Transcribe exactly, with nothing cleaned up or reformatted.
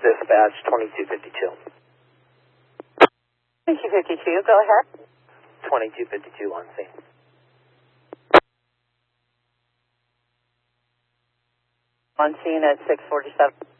dispatch, twenty-two fifty-two. twenty-two fifty-two, go ahead. twenty-two fifty-two on scene. On scene at six forty-seven.